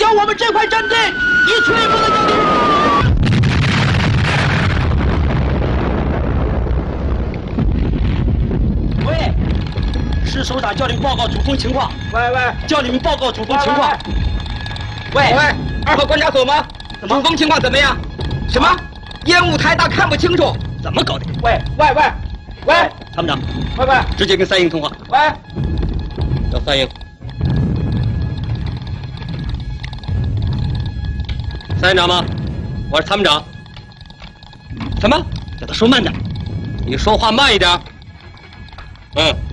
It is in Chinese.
将我们这块阵地一去不能叫你。喂，是首长叫你们报告主峰情况。 喂， 叫你们报告主峰情况。 喂，2号观察所吗？主峰情况怎么样？什么？烟雾太大，看不清楚。 怎么搞的？ 喂， 参谋长， 喂， 直接跟3营通话。 喂， 叫3营。3营长吗？我是参谋长。什么？叫他说慢点。你说话慢一点。嗯。